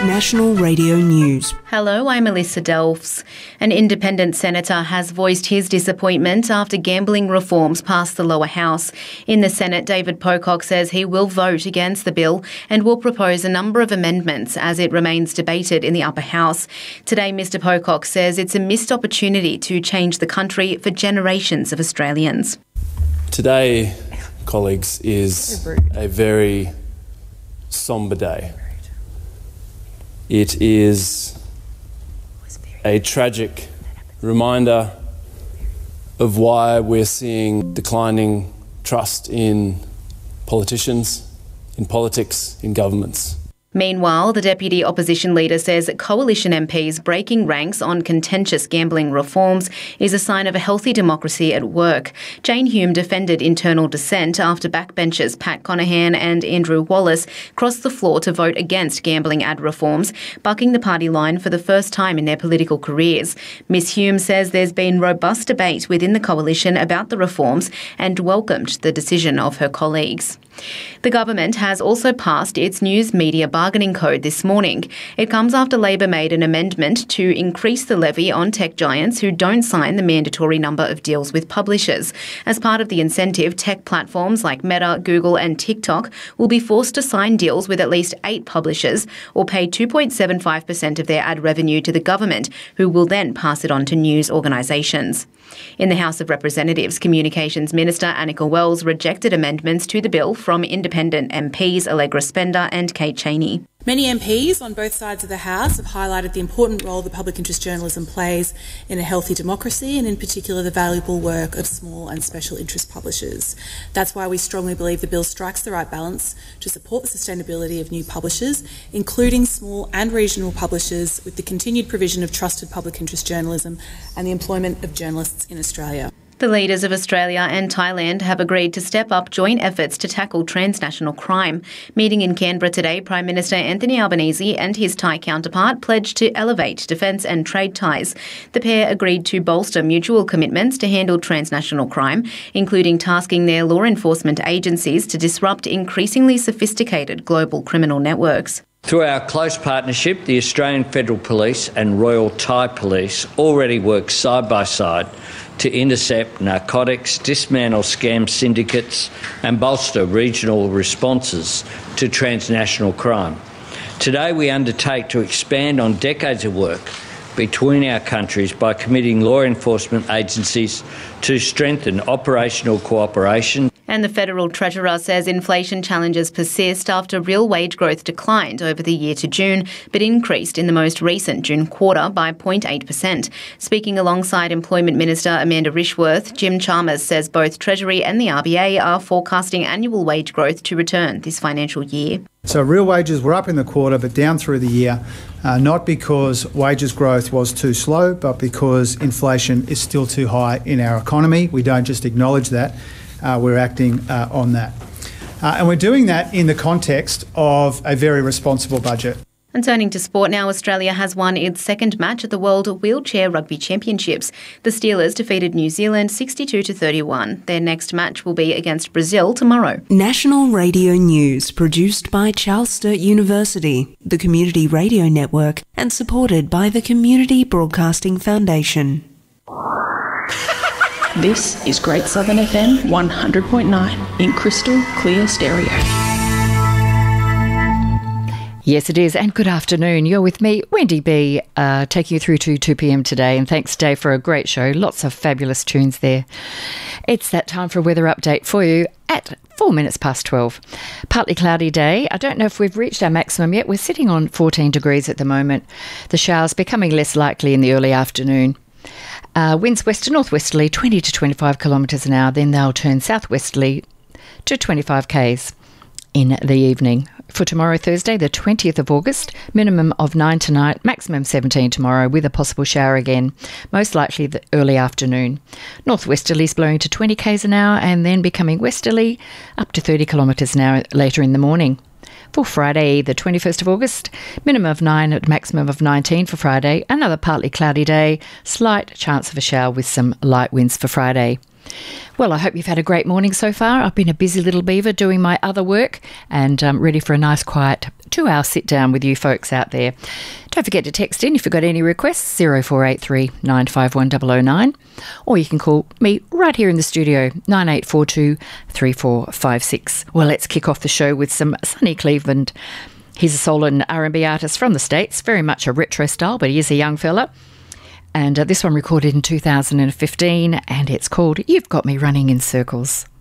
National Radio News. Hello, I'm Melissa Delfs. An independent senator has voiced his disappointment after gambling reforms passed the lower house. In the Senate, David Pocock says he will vote against the bill and will propose a number of amendments as it remains debated in the upper house. Today, Mr Pocock says it's a missed opportunity to change the country for generations of Australians. Today, colleagues, is a very sombre day. It is a tragic reminder of why we're seeing declining trust in politicians, in politics, in governments. Meanwhile, the Deputy Opposition Leader says Coalition MPs breaking ranks on contentious gambling reforms is a sign of a healthy democracy at work. Jane Hume defended internal dissent after backbenchers Pat Conaghan and Andrew Wallace crossed the floor to vote against gambling ad reforms, bucking the party line for the first time in their political careers. Ms Hume says there's been robust debate within the coalition about the reforms and welcomed the decision of her colleagues. The government has also passed its news media bargaining code this morning. It comes after Labor made an amendment to increase the levy on tech giants who don't sign the mandatory number of deals with publishers. As part of the incentive, tech platforms like Meta, Google and TikTok will be forced to sign deals with at least 8 publishers or pay 2.75% of their ad revenue to the government, who will then pass it on to news organisations. In the House of Representatives, Communications Minister Annika Wells rejected amendments to the bill from independent MPs Allegra Spender and Kate Chaney. Many MPs on both sides of the House have highlighted the important role that public interest journalism plays in a healthy democracy and in particular the valuable work of small and special interest publishers. That's why we strongly believe the bill strikes the right balance to support the sustainability of new publishers, including small and regional publishers, with the continued provision of trusted public interest journalism and the employment of journalists in Australia. The leaders of Australia and Thailand have agreed to step up joint efforts to tackle transnational crime. Meeting in Canberra today, Prime Minister Anthony Albanese and his Thai counterpart pledged to elevate defence and trade ties. The pair agreed to bolster mutual commitments to handle transnational crime, including tasking their law enforcement agencies to disrupt increasingly sophisticated global criminal networks. Through our close partnership, the Australian Federal Police and Royal Thai Police already work side by side to intercept narcotics, dismantle scam syndicates and bolster regional responses to transnational crime. Today we undertake to expand on decades of work between our countries by committing law enforcement agencies to strengthen operational cooperation. And the Federal Treasurer says inflation challenges persist after real wage growth declined over the year to June, but increased in the most recent June quarter by 0.8%. Speaking alongside Employment Minister Amanda Rishworth, Jim Chalmers says both Treasury and the RBA are forecasting annual wage growth to return this financial year. So real wages were up in the quarter but down through the year, not because wages growth was too slow, but because inflation is still too high in our economy. We don't just acknowledge that. We're acting on that. And we're doing that in the context of a very responsible budget. And turning to sport now, Australia has won its second match at the World Wheelchair Rugby Championships. The Steelers defeated New Zealand 62-31. Their next match will be against Brazil tomorrow. National Radio News, produced by Charles Sturt University, the Community Radio Network, and supported by the Community Broadcasting Foundation. This is Great Southern FM 100.9 in crystal clear stereo. Yes, it is. And good afternoon. You're with me, Wendy B, taking you through to 2 p.m. today. And thanks, Dave, for a great show. Lots of fabulous tunes there. It's that time for a weather update for you at 4 minutes past 12. Partly cloudy day. I don't know if we've reached our maximum yet. We're sitting on 14 degrees at the moment. The showers becoming less likely in the early afternoon. Winds west to northwesterly, 20 to 25 kilometres an hour. Then they'll turn southwesterly to 25 k's in the evening. For tomorrow, Thursday, the 20th of August, minimum of 9 tonight, maximum 17 tomorrow, with a possible shower again, most likely the early afternoon. Northwesterlies blowing to 20 k's an hour and then becoming westerly up to 30 kilometres an hour later in the morning. For Friday, the 21st of August, minimum of 9 at maximum of 19 for Friday, another partly cloudy day, slight chance of a shower with some light winds for Friday. Well, I hope you've had a great morning so far. I've been a busy little beaver doing my other work and ready for a nice quiet 2-hour sit down with you folks out there. Don't forget to text in if you've got any requests, 0483 951 009, or you can call me right here in the studio, 9842 3456. Well, let's kick off the show with some Sonny Cleveland. He's a soul and R&B artist from the States, very much a retro style, but he is a young fella. And this one recorded in 2015, and it's called You've Got Me Running in Circles.